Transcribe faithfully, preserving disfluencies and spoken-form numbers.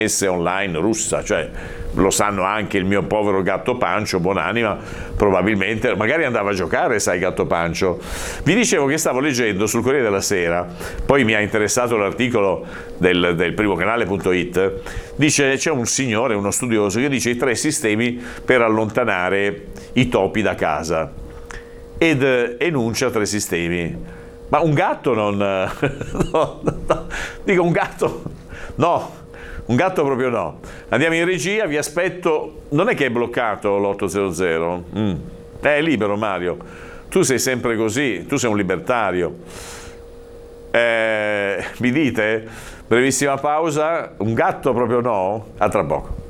online russa, cioè lo sanno anche il mio povero gatto Pancio, buonanima, probabilmente, magari andava a giocare, sai, gatto Pancio. Vi dicevo che stavo leggendo sul Corriere della Sera, poi mi ha interessato l'articolo del, del primo canale punto it, dice, c'è un signore, uno studioso, che dice i tre sistemi per allontanare i topi da casa, ed enuncia tre sistemi. Ma un gatto non... no, no, dico un gatto... no, un gatto proprio no. Andiamo in regia, vi aspetto. Non è che è bloccato l'ottocento? Mm. È libero, Mario. Tu sei sempre così, tu sei un libertario. Eh, mi dite? Brevissima pausa. Un gatto proprio no? A tra poco.